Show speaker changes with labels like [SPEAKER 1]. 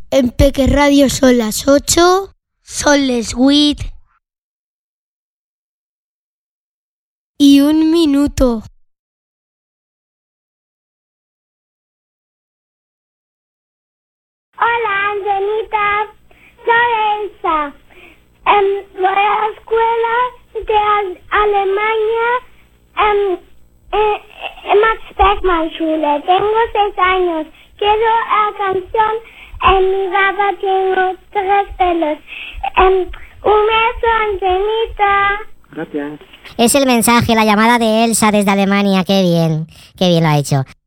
[SPEAKER 1] En Peque Radio son las 8. Son les 8 y 1 minuto.
[SPEAKER 2] Hola, Angelita. Soy Elsa. Voy a la escuela de Alemania en Max Beckmann Schule. Tengo 6 años. Quiero la canción Mi papá tiene 3 pelos. Un beso, Angelita.
[SPEAKER 3] Gracias. Es el mensaje, la llamada de Elsa desde Alemania. Qué bien lo ha hecho.